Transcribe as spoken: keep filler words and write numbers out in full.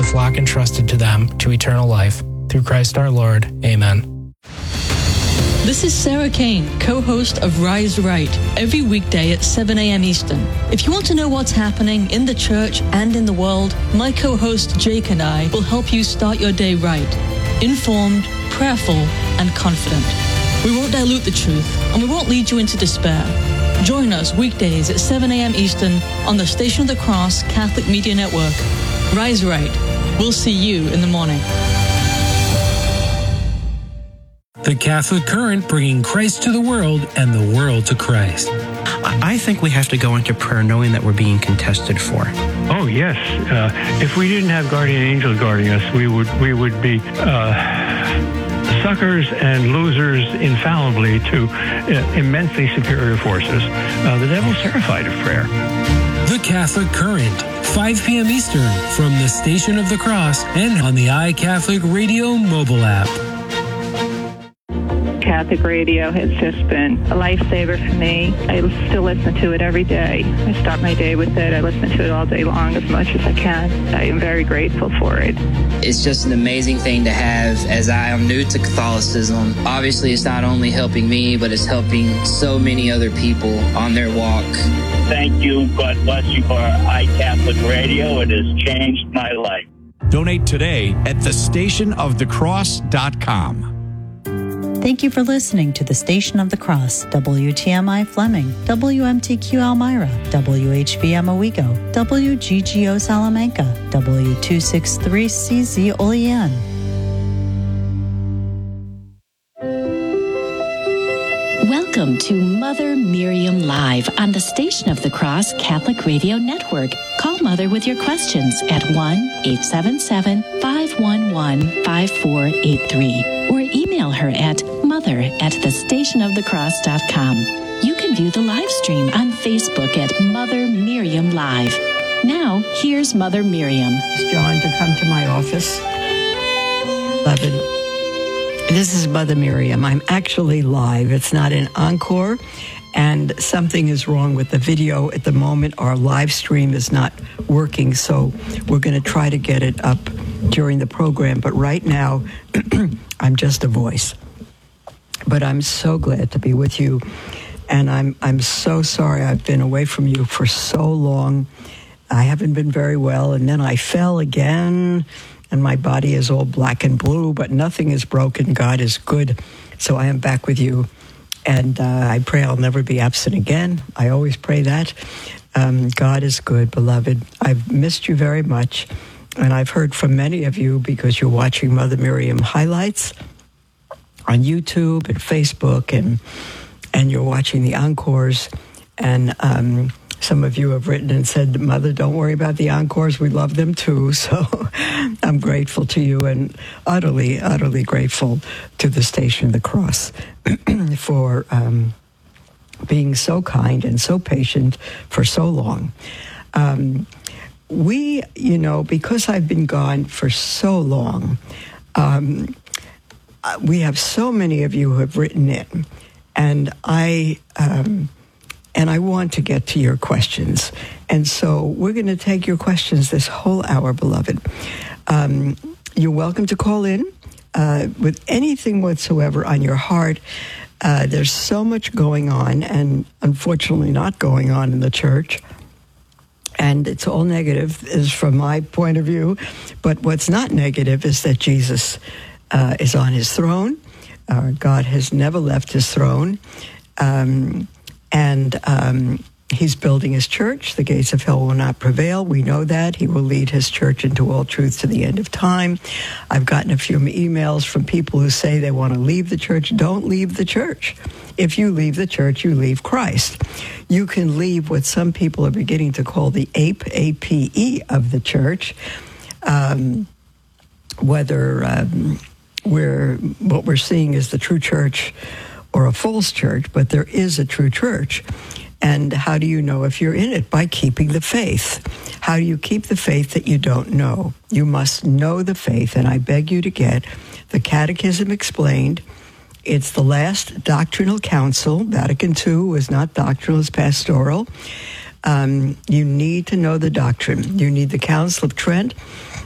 flock entrusted to them to eternal life. Through Christ our Lord. Amen. This is Sarah Kane, co-host of Rise Right, every weekday at seven a.m. Eastern. If you want to know what's happening in the church and in the world, my co-host Jake and I will help you start your day right, informed, prayerful, and confident. We won't dilute the truth, and we won't lead you into despair. Join us weekdays at seven a.m. Eastern on the Station of the Cross Catholic Media Network. Rise Right. We'll see you in the morning. The Catholic Current, bringing Christ to the world and the world to Christ. I think we have to go into prayer knowing that we're being contested for. Oh, yes. Uh, if we didn't have guardian angels guarding us, we would we would be uh, suckers and losers infallibly to uh, immensely superior forces. Uh, the devil's terrified of prayer. The Catholic Current, five p.m. Eastern, from the Station of the Cross and on the iCatholic Radio mobile app. Catholic radio has just been a lifesaver for me. I still listen to it every day. I start my day with it. I listen to it all day long as much as I can. I am very grateful for it. It's just an amazing thing to have, as I am new to Catholicism. Obviously, it's not only helping me, but it's helping so many other people on their walk. Thank you. God bless you for iCatholic Radio. It has changed my life. Donate today at the station of the cross dot com. Thank you for listening to the Station of the Cross, W T M I Fleming, W M T Q Elmira, W H B M Owego, W G G O Salamanca, W two sixty-three C Z Olean. Welcome to Mother Miriam Live on the Station of the Cross Catholic Radio Network. Call Mother with your questions at one eight seven seven, five one one, five four eight three or email her at mother at the station of the cross dot com. You can view the live stream on Facebook at Mother Miriam Live. Now, here's Mother Miriam. It's John to come to my office. Beloved, this is Mother Miriam. I'm actually live. It's not an encore, and something is wrong with the video at the moment. Our live stream is not working, so we're going to try to get it up during the program. But right now, I'm just a voice. But I'm so glad to be with you, and I'm I'm so sorry I've been away from you for so long. I haven't been very well, and then I fell again, and my body is all black and blue, but nothing is broken. God is good, so I am back with you, and uh, I pray I'll never be absent again. I always pray that. Um, God is good, beloved. I've missed you very much, and I've heard from many of you because you're watching Mother Miriam highlights on YouTube and Facebook, and and you're watching the encores, and um, some of you have written and said, Mother, don't worry about the encores. We love them too. So I'm grateful to you, and utterly, utterly grateful to the Station of the Cross for um, being so kind and so patient for so long. Um, we, you know, because I've been gone for so long, um, we have so many of you who have written in, and I um, and I want to get to your questions. And so we're going to take your questions this whole hour, beloved. Um, you're welcome to call in uh, with anything whatsoever on your heart. Uh, there's so much going on, and unfortunately not going on in the church. And it's all negative, is from my point of view. But what's not negative is that Jesus Uh, is on his throne. Uh, God has never left his throne. Um, and um, he's building his church. The gates of hell will not prevail. We know that. He will lead his church into all truth to the end of time. I've gotten a few emails from people who say they want to leave the church. Don't leave the church. If you leave the church, you leave Christ. You can leave what some people are beginning to call the ape, A P E, of the church. Um, whether... Um, Where what we're seeing is the true church or a false church, but there is a true church. And how do you know if you're in it? By keeping the faith. How do you keep the faith that you don't know? You must know the faith, and I beg you to get the Catechism Explained. It's the last doctrinal council. Vatican Two was not doctrinal, it's pastoral. Um, you need to know the doctrine. You need the Council of Trent.